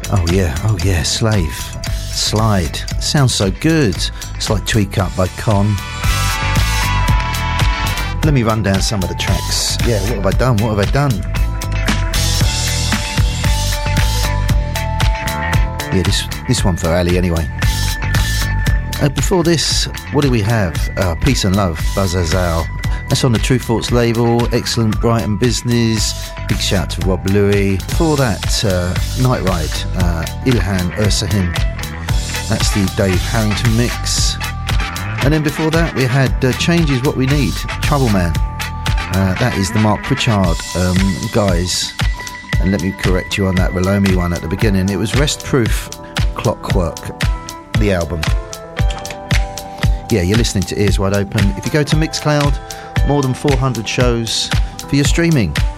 Oh yeah, Slave. Slide. Sounds so good. It's like Tweak Up by Con. Let me run down some of the tracks. Yeah, what have I done? Yeah, this one for Ali anyway. Before this, what do we have? Peace and Love, Buzz Azal. That's on the True Thoughts label. Excellent Brighton Business. Big shout to Rob Louis. Before that, Night Ride, Ilhan Ersahin. That's the Dave Harrington mix. And then before that, we had Change Is What We Need, Trouble Man. That is the Mark Pritchard guys. And let me correct you on that Relomi one at the beginning. It was Rest Proof Clockwork, the album. Yeah, you're listening to Ears Wide Open. If you go to Mixcloud, more than 400 shows for your streaming.